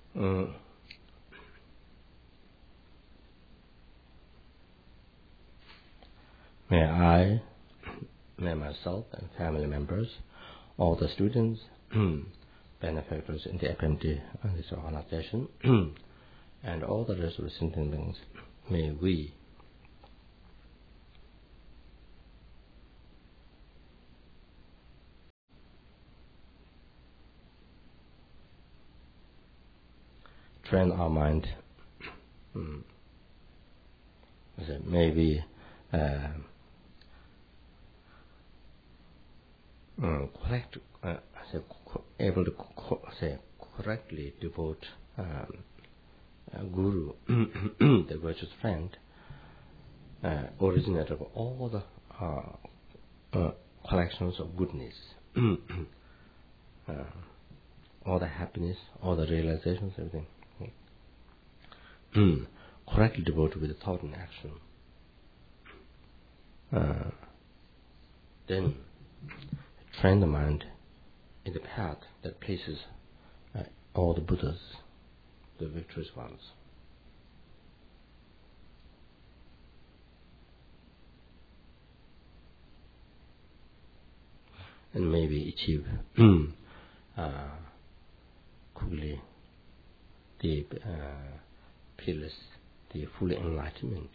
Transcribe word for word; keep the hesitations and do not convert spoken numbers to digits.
Mm. May I, may myself and family members, all the students, benefactors in the F M D and this organization, and all the rest of the sentient beings, may we train our mind. Mm. May we uh, mm, correct, uh, say, co- able to co- say correctly devote um, uh, Guru, the virtuous friend, uh, originator of all the uh, uh, collections of goodness, uh, all the happiness, all the realizations, everything. Mm. Correctly devoted with thought and action. Uh, then train the mind in the path that pleases uh, all the Buddhas, the victorious ones. And maybe achieve uh, quickly the uh, peerless, the full enlightenment.